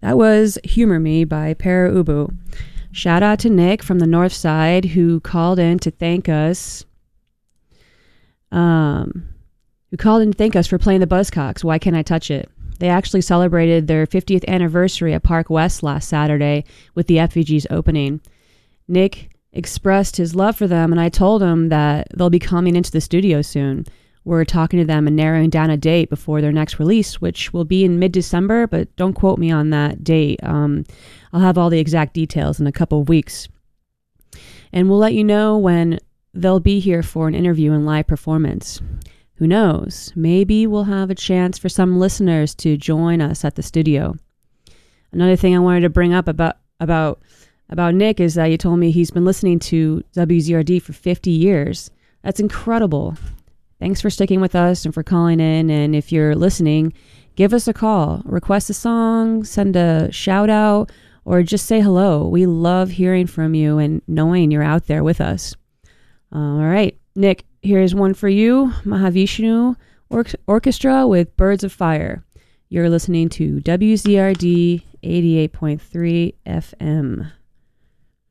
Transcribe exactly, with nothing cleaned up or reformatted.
That was Humor Me by Para Ubu. Shout out to Nick from the North Side who called in to thank us. Um, who called in to thank us for playing the Buzzcocks. Why Can't I Touch It? They actually celebrated their fiftieth anniversary at Park West last Saturday with the F V G's opening. Nick expressed his love for them, and I told him that they'll be coming into the studio soon. We're talking to them and narrowing down a date before their next release, which will be in mid-December, but don't quote me on that date. Um, I'll have all the exact details in a couple of weeks. And we'll let you know when they'll be here for an interview and live performance. Who knows? Maybe we'll have a chance for some listeners to join us at the studio. Another thing I wanted to bring up about about about Nick is that you told me he's been listening to W Z R D for fifty years. That's incredible. Thanks for sticking with us and for calling in. And if you're listening, give us a call, request a song, send a shout out, or just say hello. We love hearing from you and knowing you're out there with us. All right, Nick, here's one for you. Mahavishnu Or- Orchestra with Birds of Fire. You're listening to W Z R D eighty-eight point three F M.